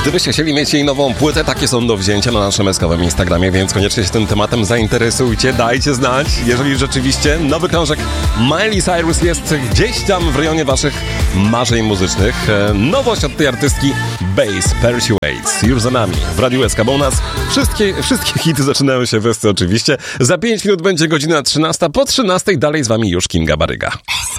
Gdybyście chcieli mieć jej nową płytę, takie są do wzięcia na naszym eskowym Instagramie, więc koniecznie się tym tematem zainteresujcie, dajcie znać, jeżeli rzeczywiście nowy krążek Miley Cyrus jest gdzieś tam w rejonie waszych marzeń muzycznych. Nowość od tej artystki Bass Persuades już za nami w Radiu SK, bo u nas wszystkie hity zaczynają się westy oczywiście. Za 5 minut będzie godzina 13, po 13 dalej z wami już Kinga Baryga.